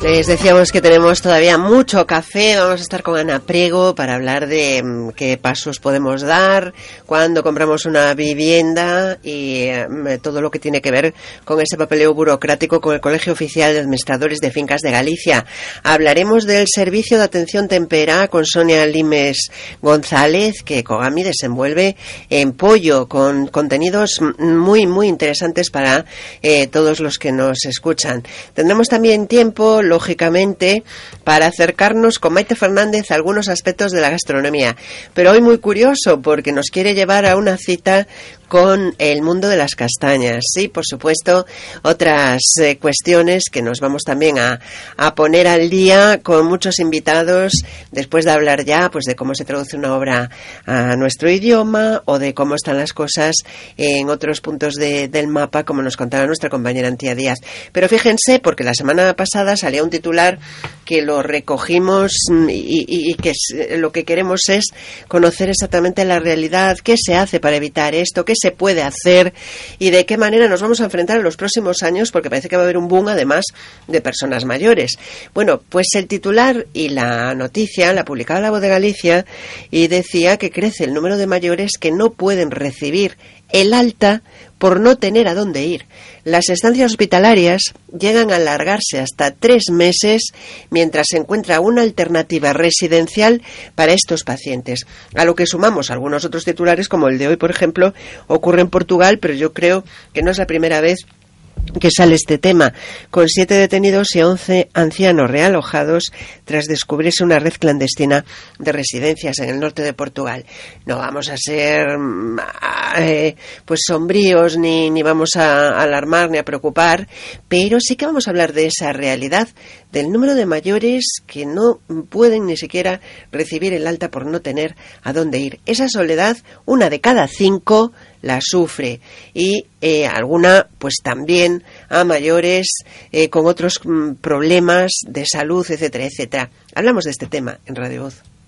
Les decíamos que tenemos todavía mucho café. Vamos a estar con Ana Priego para hablar de qué pasos podemos dar cuando compramos una vivienda y todo lo que tiene que ver con ese papeleo burocrático con el Colegio Oficial de Administradores de Fincas de Galicia. Hablaremos del servicio de atención tempera con Sonia Limes González, que Cogami desenvuelve en Pollo, con contenidos muy, muy interesantes para todos los que nos escuchan. Tendremos también tiempo, lógicamente, para acercarnos con Maite Fernández a algunos aspectos de la gastronomía. Pero hoy muy curioso, porque nos quiere llevar a una cita con el mundo de las castañas. Sí, por supuesto, otras cuestiones que nos vamos también a poner al día con muchos invitados, después de hablar ya pues de cómo se traduce una obra a nuestro idioma o de cómo están las cosas en otros puntos del mapa, como nos contaba nuestra compañera Antía Díaz. Pero fíjense, porque la semana pasada salía un titular que lo recogimos y que lo que queremos es conocer exactamente la realidad, qué se hace para evitar esto, qué se puede hacer y de qué manera nos vamos a enfrentar en los próximos años, porque parece que va a haber un boom además de personas mayores. Bueno, pues el titular y la noticia la publicaba La Voz de Galicia y decía que crece el número de mayores que no pueden recibir el alta por no tener a dónde ir. Las estancias hospitalarias llegan a alargarse hasta 3 meses mientras se encuentra una alternativa residencial para estos pacientes. A lo que sumamos algunos otros titulares, como el de hoy, por ejemplo, ocurre en Portugal, pero yo creo que no es la primera vez que sale este tema, con 7 detenidos y 11 ancianos realojados tras descubrirse una red clandestina de residencias en el norte de Portugal. No vamos a ser pues sombríos ni vamos a alarmar ni a preocupar, pero sí que vamos a hablar de esa realidad, del número de mayores que no pueden ni siquiera recibir el alta por no tener a dónde ir. Esa soledad, 1 de cada 5 la sufre, y alguna pues también a mayores con otros problemas de salud, etcétera, etcétera. Hablamos de este tema en Radio Voz.